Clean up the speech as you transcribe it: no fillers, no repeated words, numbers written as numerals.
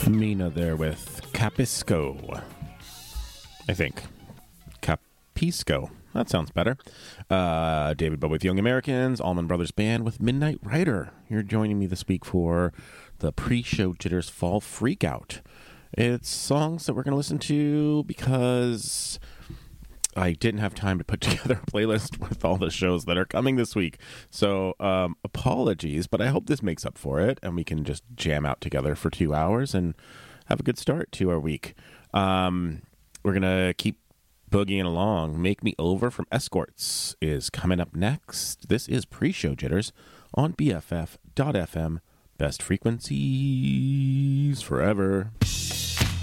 Mina there with Capisco. I think. Capisco. That sounds better. David Bowie with Young Americans, Allman Brothers Band with Midnight Rider. You're joining me this week for the pre-show Jitters Fall Freakout. It's songs that we're going to listen to because I didn't have time to put together a playlist with all the shows that are coming this week. So apologies, but I hope this makes up for it and we can just jam out together for 2 hours and have a good start to our week. We're going to keep boogieing along. Make Me Over from Escorts is coming up next. This is Pre-Show Jitters on BFF.FM. Best frequencies forever.